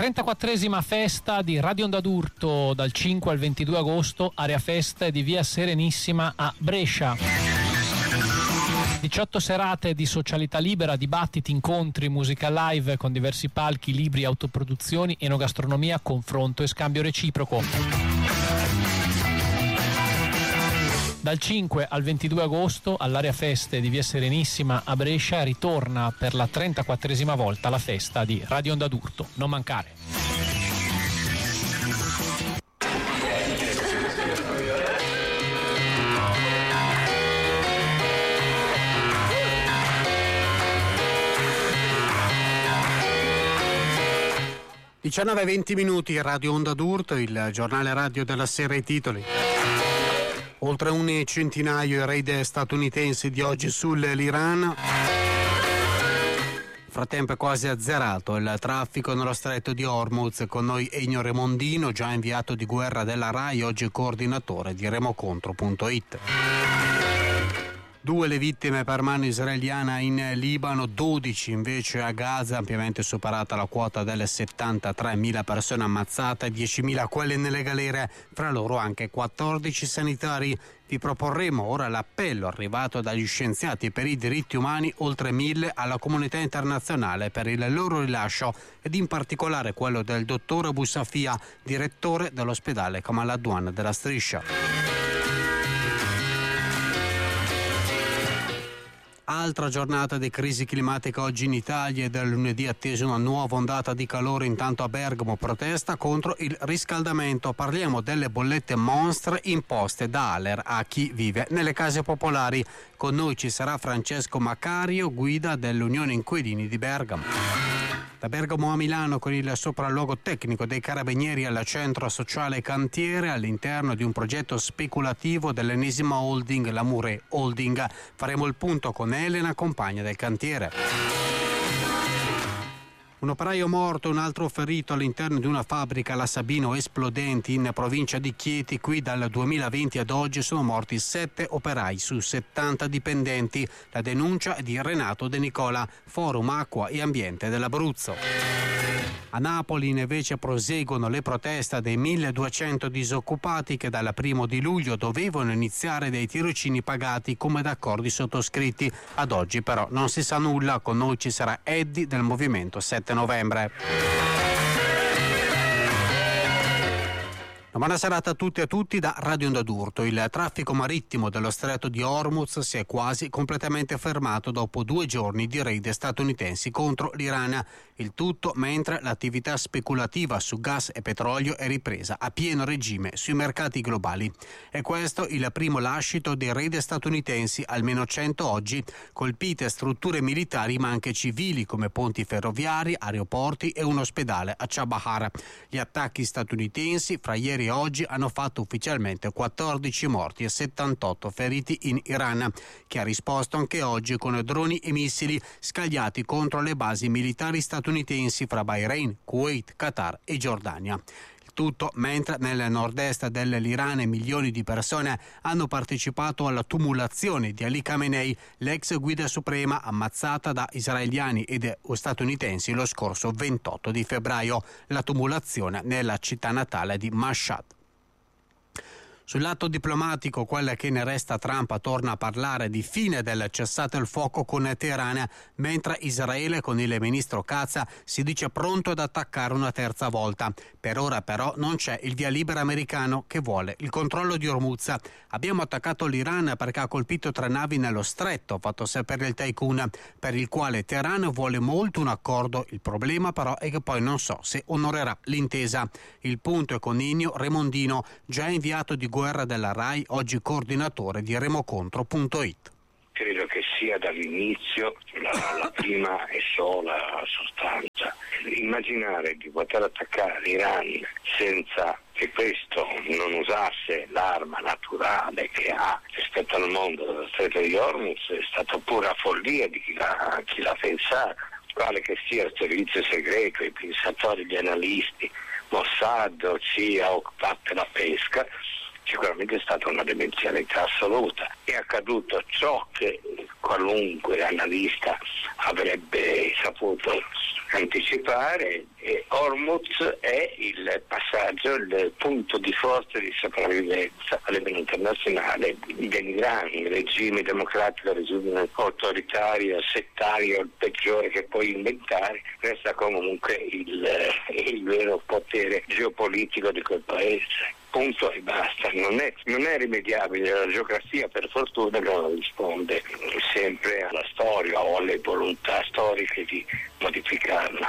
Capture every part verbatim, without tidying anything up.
trentaquattresima festa di Radio Onda d'Urto dal cinque al ventidue agosto, area festa di via Serenissima a Brescia. diciotto serate di socialità libera, dibattiti, incontri, musica live con diversi palchi, libri, autoproduzioni, enogastronomia, confronto e scambio reciproco. Dal cinque al ventidue agosto all'area feste di via Serenissima a Brescia ritorna per la trentaquattresima volta la festa di Radio Onda d'Urto. Non mancare. diciannove e venti minuti, Radio Onda d'Urto, il giornale radio della sera, i titoli. Oltre un centinaio i raid statunitensi di oggi sull'Iran. Frattempo è quasi azzerato il traffico nello stretto di Hormuz. Con noi Ennio Remondino, già inviato di guerra della RAI, oggi coordinatore di remocontro punto it. Due le vittime per mano israeliana in Libano, dodici invece a Gaza, ampiamente superata la quota delle settantatremila persone ammazzate, diecimila quelle nelle galere, fra loro anche quattordici sanitari. Vi proporremo ora l'appello arrivato dagli scienziati per i diritti umani, oltre mille, alla comunità internazionale per il loro rilascio ed in particolare quello del dottor Abu Safia, direttore dell'ospedale Kamal Adwan della Striscia. Altra giornata di crisi climatica oggi in Italia e dal lunedì attesa una nuova ondata di calore. Intanto a Bergamo protesta contro il riscaldamento. Parliamo delle bollette monstre imposte da Aler a chi vive nelle case popolari. Con noi ci sarà Francesco Macario, guida dell'Unione Inquilini di Bergamo. Da Bergamo a Milano con il sopralluogo tecnico dei Carabinieri al centro sociale Cantiere all'interno di un progetto speculativo dell'ennesima holding, la Mure Holding. Faremo il punto con Elena, compagna del cantiere. Un operaio morto, un altro ferito all'interno di una fabbrica, la Sabino Esplodenti, in provincia di Chieti. Qui dal duemilaventi ad oggi sono morti sette operai su settanta dipendenti. La denuncia è di Renato De Nicola, Forum Acqua e Ambiente dell'Abruzzo. A Napoli invece proseguono le proteste dei milleduecento disoccupati che dal primo di luglio dovevano iniziare dei tirocini pagati come da accordi sottoscritti. Ad oggi però non si sa nulla. Con noi ci sarà Eddie del movimento sette novembre. Una buona serata a tutti e a tutti da Radio Onda d'Urto. Il traffico marittimo dello stretto di Hormuz si è quasi completamente fermato dopo due giorni di raid statunitensi contro l'Iran. Il tutto mentre l'attività speculativa su gas e petrolio è ripresa a pieno regime sui mercati globali. E questo il primo lascito dei raid statunitensi, almeno cento oggi, colpite strutture militari ma anche civili come ponti ferroviari, aeroporti e un ospedale a Chabahar. Gli attacchi statunitensi fra ieri e oggi hanno fatto ufficialmente quattordici morti e settantotto feriti in Iran, che ha risposto anche oggi con droni e missili scagliati contro le basi militari statunitensi fra Bahrain, Kuwait, Qatar e Giordania. Tutto mentre nel nord-est dell'Iran milioni di persone hanno partecipato alla tumulazione di Ali Khamenei, l'ex guida suprema ammazzata da israeliani ed statunitensi lo scorso ventotto di febbraio. La tumulazione nella città natale di Mashhad. Sul lato diplomatico, quella che ne resta, Trump torna a parlare di fine del cessate il fuoco con Teheran, mentre Israele con il ministro Katz si dice pronto ad attaccare una terza volta. Per ora però non c'è il via libera americano che vuole il controllo di Hormuz. Abbiamo attaccato l'Iran perché ha colpito tre navi nello stretto, ha fatto sapere il Tycoon, per il quale Teheran vuole molto un accordo. Il problema però è che poi non so se onorerà l'intesa. Il punto è con Ennio Remondino, già inviato di guerra della RAI, oggi coordinatore di remocontro punto it. Credo che sia dall'inizio la, la prima e sola sostanza. Immaginare di poter attaccare l'Iran senza che questo non usasse l'arma naturale che ha rispetto al mondo dello stretto di Hormuz è stata pura follia di chi l'ha, chi l'ha pensato, quale che sia il servizio segreto, i pensatori, gli analisti, Mossad, C I A o parte la pesca. Sicuramente è stata una demenzialità assoluta. È accaduto ciò che qualunque analista avrebbe saputo anticipare. E Hormuz è il passaggio, il punto di forza di sopravvivenza a livello internazionale dell'Iran, il regime democratico, il regime autoritario, settario, il peggiore che puoi inventare, resta comunque il, il vero potere geopolitico di quel paese. Punto e basta, non è, non è rimediabile. La geografia, per fortuna, non risponde sempre alla storia o alle volontà storiche di modificarla.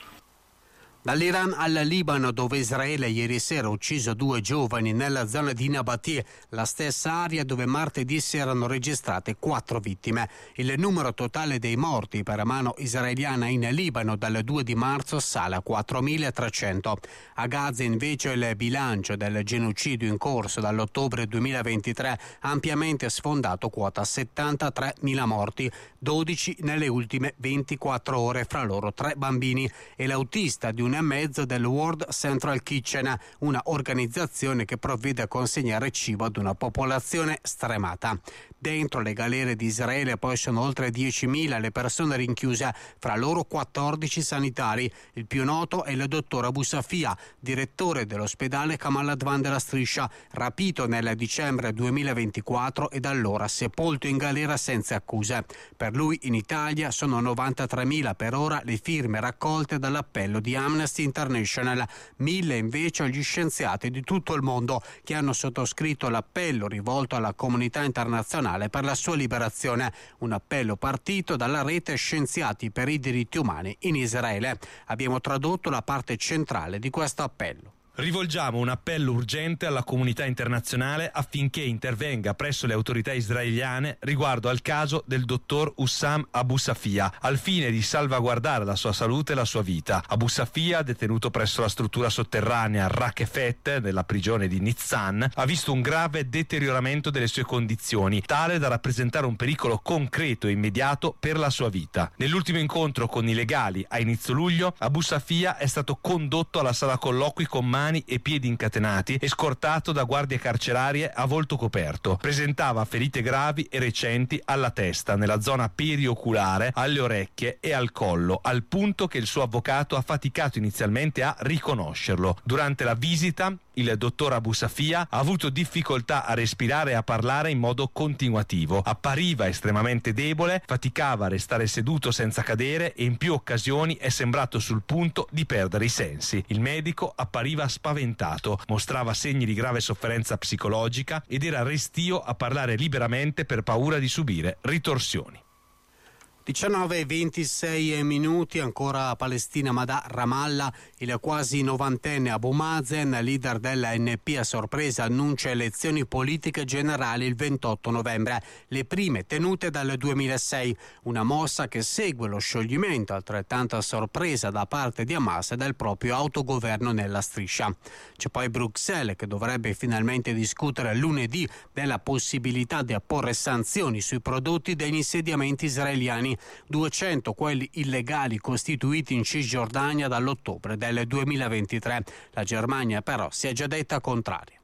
Dall'Iran al Libano, dove Israele ieri sera ha ucciso due giovani nella zona di Nabatie, la stessa area dove martedì si erano registrate quattro vittime. Il numero totale dei morti per mano israeliana in Libano dal due di marzo sale a quattromilatrecento. A Gaza invece il bilancio del genocidio in corso dall'ottobre duemilaventitré ha ampiamente sfondato quota settantatremila morti, dodici nelle ultime ventiquattro ore, fra loro tre bambini e l'autista di un e mezzo del World Central Kitchen, una organizzazione che provvede a consegnare cibo ad una popolazione stremata. Dentro le galere di Israele poi sono oltre diecimila le persone rinchiuse, fra loro quattordici sanitari. Il più noto è il dottor Abu Safia, direttore dell'ospedale Kamal Advan della Striscia, rapito nel dicembre duemilaventiquattro e da allora sepolto in galera senza accuse. Per lui in Italia sono novantatremila per ora le firme raccolte dall'appello di Amnesty International, mille invece gli scienziati di tutto il mondo che hanno sottoscritto l'appello rivolto alla comunità internazionale per la sua liberazione, un appello partito dalla rete Scienziati per i diritti umani in Israele. Abbiamo tradotto la parte centrale di questo appello. Rivolgiamo un appello urgente alla comunità internazionale affinché intervenga presso le autorità israeliane riguardo al caso del dottor Hussam Abu Safia, al fine di salvaguardare la sua salute e la sua vita. Abu Safia, detenuto presso la struttura sotterranea Rakefet nella prigione di Nitzan, ha visto un grave deterioramento delle sue condizioni, tale da rappresentare un pericolo concreto e immediato per la sua vita. Nell'ultimo incontro con i legali a inizio luglio, Abu Safia è stato condotto alla sala colloqui con mani e piedi incatenati e scortato da guardie carcerarie a volto coperto. Presentava ferite gravi e recenti alla testa, nella zona perioculare, alle orecchie e al collo, al punto che il suo avvocato ha faticato inizialmente a riconoscerlo. Durante la visita, il dottor Abu Safia ha avuto difficoltà a respirare e a parlare in modo continuativo. Appariva estremamente debole, faticava a restare seduto senza cadere e in più occasioni è sembrato sul punto di perdere i sensi. Il medico appariva spaventato, mostrava segni di grave sofferenza psicologica ed era restio a parlare liberamente per paura di subire ritorsioni. diciannove e ventisei minuti, ancora a Palestina, ma da Ramallah. Il quasi novantenne Abu Mazen, leader della N P, a sorpresa annuncia elezioni politiche generali il ventotto novembre, le prime tenute dal duemilasei, una mossa che segue lo scioglimento altrettanto a sorpresa da parte di Hamas del proprio autogoverno nella striscia. C'è poi Bruxelles, che dovrebbe finalmente discutere lunedì della possibilità di apporre sanzioni sui prodotti degli insediamenti israeliani, duecento quelli illegali costituiti in Cisgiordania dall'ottobre del duemilaventitré. La Germania però si è già detta contraria.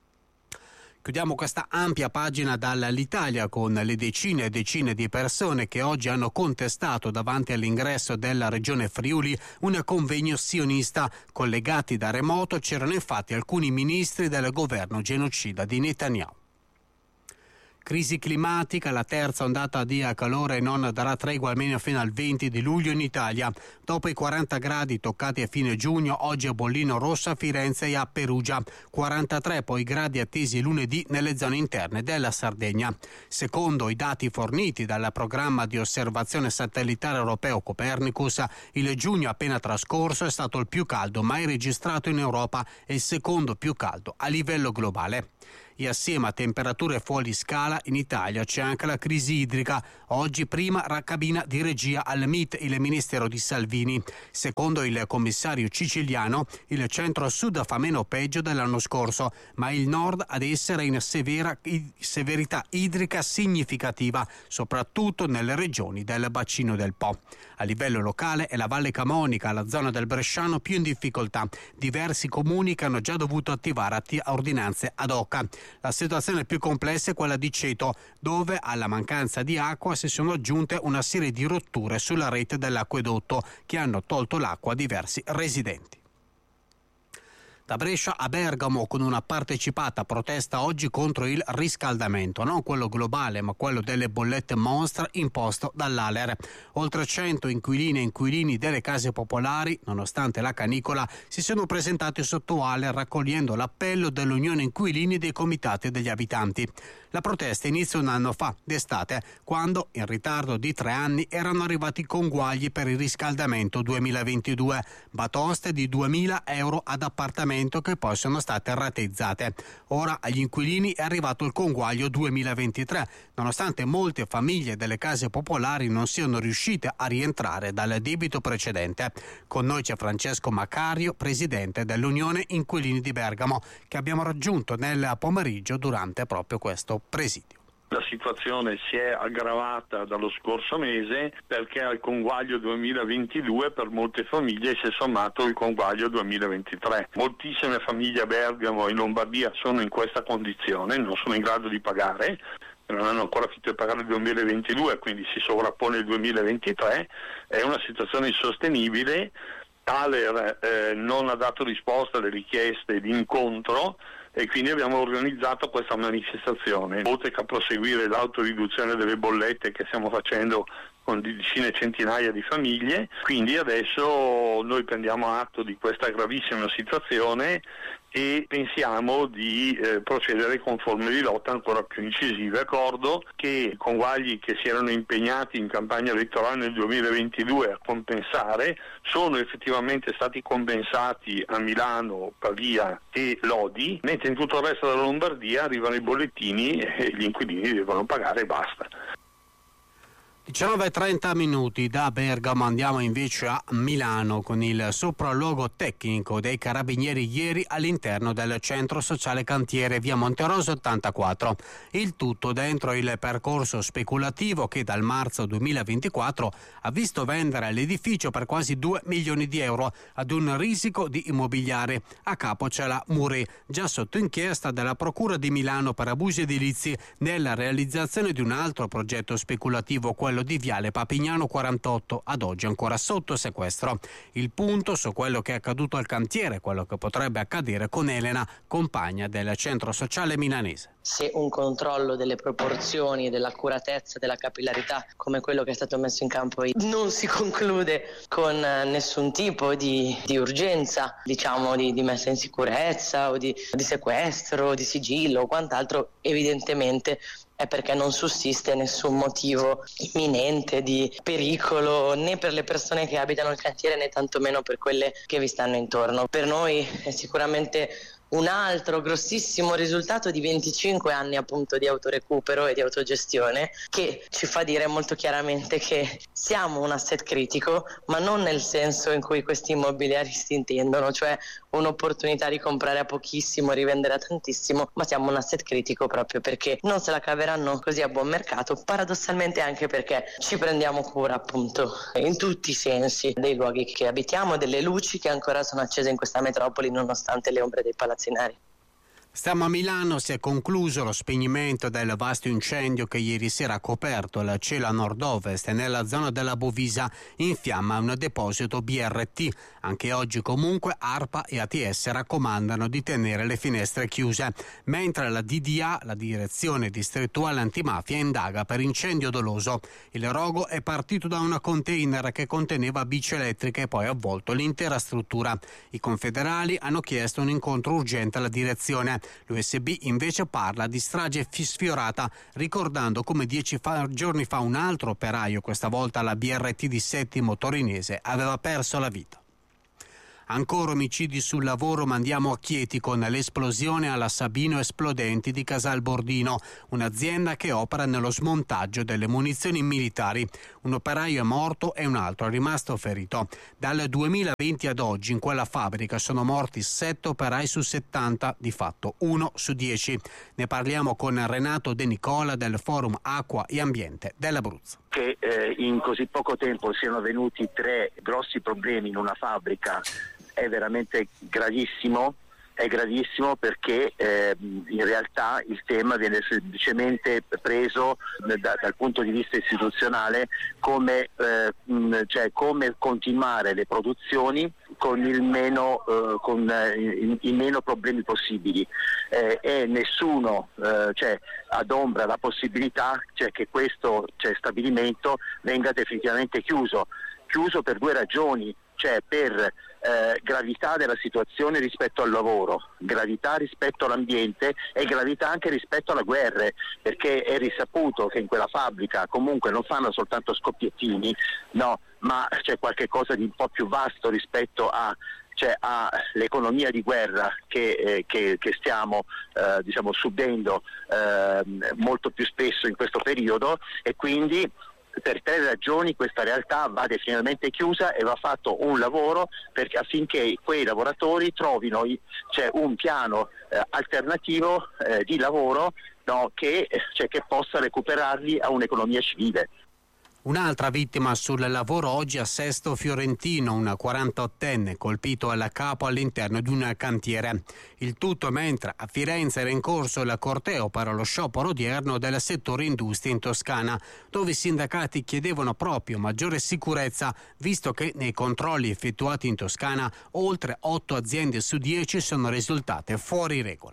Chiudiamo questa ampia pagina dall'Italia con le decine e decine di persone che oggi hanno contestato davanti all'ingresso della regione Friuli un convegno sionista. Collegati da remoto c'erano infatti alcuni ministri del governo genocida di Netanyahu. Crisi climatica, la terza ondata di calore non darà tregua almeno fino al venti di luglio in Italia. Dopo i quaranta gradi toccati a fine giugno, oggi a bollino rosso a Firenze e a Perugia. quarantatré poi gradi attesi lunedì nelle zone interne della Sardegna. Secondo i dati forniti dal programma di osservazione satellitare europeo Copernicus, il giugno appena trascorso è stato il più caldo mai registrato in Europa e il secondo più caldo a livello globale. E assieme a temperature fuori scala in Italia c'è anche la crisi idrica. Oggi prima cabina di regia al M I T, il Ministero di Salvini. Secondo il commissario siciliano, il centro-sud fa meno peggio dell'anno scorso, ma il nord ad essere in severa severità idrica significativa, soprattutto nelle regioni del bacino del Po. A livello locale è la Valle Camonica, la zona del Bresciano, più in difficoltà. Diversi comuni che hanno già dovuto attivare ordinanze ad hoc. La situazione più complessa è quella di Ceto, dove alla mancanza di acqua si sono aggiunte una serie di rotture sulla rete dell'acquedotto che hanno tolto l'acqua a diversi residenti. Da Brescia a Bergamo, con una partecipata protesta oggi contro il riscaldamento, non quello globale ma quello delle bollette Monster imposto dall'A L E R. Oltre cento inquilini e inquilini delle case popolari, nonostante la canicola, si sono presentati sotto A L E R raccogliendo l'appello dell'Unione Inquilini dei Comitati degli Abitanti. La protesta inizia un anno fa, d'estate, quando, in ritardo di tre anni, erano arrivati conguagli per il riscaldamento duemilaventidue, batoste di duemila euro ad appartamento che poi sono state rateizzate. Ora agli inquilini è arrivato il conguaglio duemilaventitré, nonostante molte famiglie delle case popolari non siano riuscite a rientrare dal debito precedente. Con noi c'è Francesco Macario, presidente dell'Unione Inquilini di Bergamo, che abbiamo raggiunto nel pomeriggio durante proprio questo presidio. La situazione si è aggravata dallo scorso mese perché al conguaglio duemilaventidue per molte famiglie si è sommato il conguaglio duemilaventitré. Moltissime famiglie a Bergamo e in Lombardia sono in questa condizione, non sono in grado di pagare, non hanno ancora finito di pagare il duemilaventidue, quindi si sovrappone il duemilaventitré. È una situazione insostenibile. A L E R eh, non ha dato risposta alle richieste di incontro e quindi abbiamo organizzato questa manifestazione, oltre che a proseguire l'autoriduzione delle bollette che stiamo facendo con decine e centinaia di famiglie. Quindi adesso noi prendiamo atto di questa gravissima situazione e pensiamo di eh, procedere con forme di lotta ancora più incisive. Ricordo che i conguagli che si erano impegnati in campagna elettorale nel duemilaventidue a compensare sono effettivamente stati compensati a Milano, Pavia e Lodi, mentre in tutto il resto della Lombardia arrivano i bollettini e gli inquilini devono pagare e basta. diciannove e trenta minuti da Bergamo andiamo invece a Milano con il sopralluogo tecnico dei carabinieri ieri all'interno del centro sociale Cantiere via Monterosa ottantaquattro. Il tutto dentro il percorso speculativo che dal marzo duemilaventiquattro ha visto vendere l'edificio per quasi due milioni di euro ad un risico di immobiliare. A capo c'è la Muré, già sotto inchiesta della Procura di Milano per abusi edilizi nella realizzazione di un altro progetto speculativo, quello di Viale Papignano quarantotto, ad oggi ancora sotto sequestro. Il punto su quello che è accaduto al cantiere, quello che potrebbe accadere con Elena, compagna del centro sociale milanese. Se un controllo delle proporzioni, dell'accuratezza, della capillarità come quello che è stato messo in campo non si conclude con nessun tipo di, di urgenza, diciamo di, di messa in sicurezza o di, di sequestro, di sigillo o quant'altro, evidentemente è perché non sussiste nessun motivo imminente di pericolo né per le persone che abitano il cantiere né tantomeno per quelle che vi stanno intorno. Per noi è sicuramente un altro grossissimo risultato di venticinque anni appunto di autorecupero e di autogestione, che ci fa dire molto chiaramente che siamo un asset critico, ma non nel senso in cui questi immobiliaristi intendono, cioè un'opportunità di comprare a pochissimo, rivendere a tantissimo, ma siamo un asset critico proprio perché non se la caveranno così a buon mercato, paradossalmente anche perché ci prendiamo cura appunto in tutti i sensi dei luoghi che abitiamo, delle luci che ancora sono accese in questa metropoli nonostante le ombre dei palazzinari. Stiamo a Milano, si è concluso lo spegnimento del vasto incendio che ieri sera ha coperto il cielo a nord-ovest e nella zona della Bovisa in fiamma un deposito B R T. Anche oggi comunque ARPA e A T S raccomandano di tenere le finestre chiuse, mentre la D D A, la Direzione Distrettuale Antimafia, indaga per incendio doloso. Il rogo è partito da una container che conteneva bici elettriche e poi ha avvolto l'intera struttura. I confederali hanno chiesto un incontro urgente alla direzione. L'U S B invece parla di strage sfiorata, ricordando come dieci fa- giorni fa un altro operaio, questa volta la B R T di Settimo Torinese, aveva perso la vita. Ancora omicidi sul lavoro, ma andiamo a Chieti con l'esplosione alla Sabino Esplodenti di Casalbordino, un'azienda che opera nello smontaggio delle munizioni militari. Un operaio è morto e un altro è rimasto ferito. Dal duemilaventi ad oggi in quella fabbrica sono morti sette operai su settanta, di fatto uno su dieci. Ne parliamo con Renato De Nicola del Forum Acqua e Ambiente dell'Abruzzo. Che eh, in così poco tempo siano avvenuti tre grossi problemi in una fabbrica è veramente gravissimo. è gravissimo perché eh, in realtà il tema viene semplicemente preso da, dal punto di vista istituzionale come, eh, mh, cioè come continuare le produzioni con il meno, eh, con eh, i, i meno problemi possibili eh, e nessuno eh, cioè, adombra la possibilità cioè, che questo cioè, stabilimento venga definitivamente chiuso, chiuso per due ragioni, cioè per Eh, gravità della situazione rispetto al lavoro, gravità rispetto all'ambiente e gravità anche rispetto alla guerra, perché è risaputo che in quella fabbrica comunque non fanno soltanto scoppiettini, no, ma c'è qualche cosa di un po' più vasto rispetto a cioè all'economia di guerra che, eh, che, che stiamo eh, diciamo subendo eh, molto più spesso in questo periodo, e quindi per tre ragioni questa realtà va definitivamente chiusa e va fatto un lavoro perché, affinché quei lavoratori trovino cioè, un piano eh, alternativo eh, di lavoro no, che, cioè, che possa recuperarli a un'economia civile. Un'altra vittima sul lavoro oggi a Sesto Fiorentino, un quarantottenne colpito alla capo all'interno di un cantiere. Il tutto mentre a Firenze era in corso il corteo per lo sciopero odierno del settore industria in Toscana, dove i sindacati chiedevano proprio maggiore sicurezza, visto che nei controlli effettuati in Toscana oltre otto aziende su dieci sono risultate fuori regola.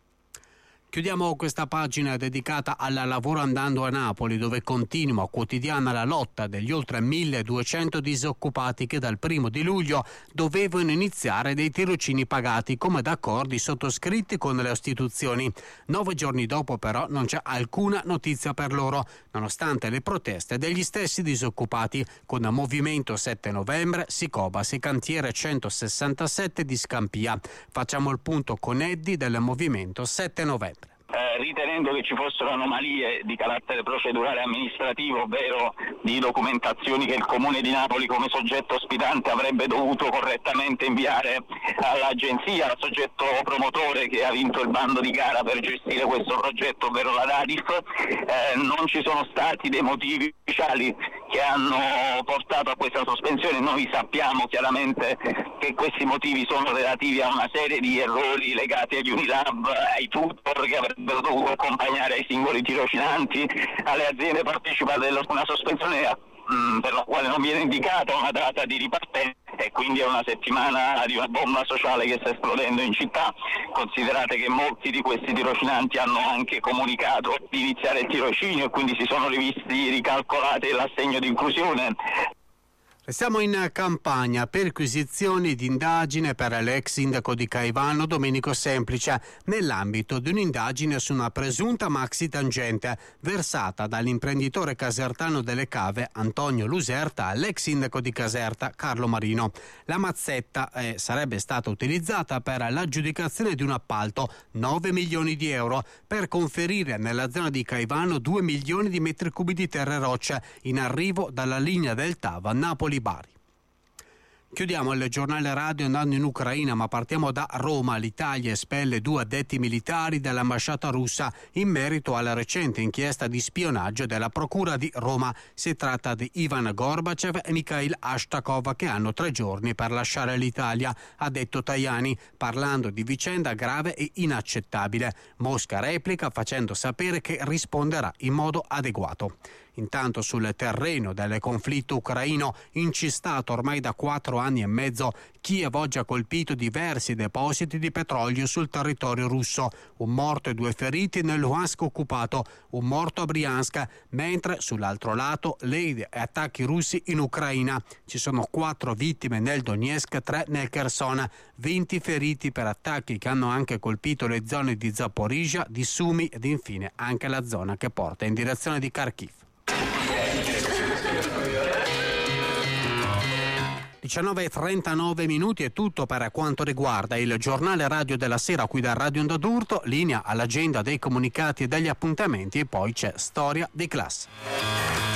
Chiudiamo questa pagina dedicata al lavoro andando a Napoli, dove continua quotidiana la lotta degli oltre milleduecento disoccupati che dal primo di luglio dovevano iniziare dei tirocini pagati come da accordi sottoscritti con le istituzioni. Nove giorni dopo però non c'è alcuna notizia per loro, nonostante le proteste degli stessi disoccupati, con Movimento sette Novembre, Sicobas e Cantiere centosessantasette di Scampia. Facciamo il punto con Eddi del Movimento sette Novembre. Eh, ritenendo che ci fossero anomalie di carattere procedurale e amministrativo, ovvero di documentazioni che il Comune di Napoli come soggetto ospitante avrebbe dovuto correttamente inviare all'agenzia, al soggetto promotore che ha vinto il bando di gara per gestire questo progetto, ovvero la Dadif, eh, non ci sono stati dei motivi ufficiali che hanno portato a questa sospensione. Noi sappiamo chiaramente che questi motivi sono relativi a una serie di errori legati agli Unilab, ai tutor che avrebbero dovuto accompagnare ai singoli tirocinanti, alle aziende partecipate a una sospensione mh, per la quale non viene indicata una data di ripartenza, e quindi è una settimana di una bomba sociale che sta esplodendo in città. Considerate che molti di questi tirocinanti hanno anche comunicato di iniziare il tirocinio e quindi si sono rivisti, ricalcolati l'assegno di inclusione. Restiamo in Campania. Perquisizioni d'indagine per l'ex sindaco di Caivano Domenico Semplice nell'ambito di un'indagine su una presunta maxi tangente versata dall'imprenditore casertano delle cave Antonio Luserta all'ex sindaco di Caserta Carlo Marino. La mazzetta eh, sarebbe stata utilizzata per l'aggiudicazione di un appalto nove milioni di euro per conferire nella zona di Caivano due milioni di metri cubi di terre e rocce in arrivo dalla linea del Tava a Napoli Bari. Chiudiamo il giornale radio andando in Ucraina, ma partiamo da Roma. L'Italia espelle due addetti militari dell'ambasciata russa in merito alla recente inchiesta di spionaggio della Procura di Roma. Si tratta di Ivan Gorbachev e Mikhail Ashtakov, che hanno tre giorni per lasciare l'Italia, ha detto Tajani, parlando di vicenda grave e inaccettabile. Mosca replica facendo sapere che risponderà in modo adeguato. Intanto sul terreno del conflitto ucraino, incistato ormai da quattro anni e mezzo, Kiev oggi ha colpito diversi depositi di petrolio sul territorio russo. Un morto e due feriti nel Luhansk occupato, un morto a Briansk, mentre sull'altro lato le attacchi russi in Ucraina. Ci sono quattro vittime nel Donetsk, tre nel Kherson, venti feriti per attacchi che hanno anche colpito le zone di Zaporizhzhia, di Sumy ed infine anche la zona che porta in direzione di Kharkiv. diciannove e trentanove minuti è tutto per quanto riguarda il giornale radio della sera qui da Radio Onda d'Urto. Linea all'agenda dei comunicati e degli appuntamenti e poi c'è Storia di classe.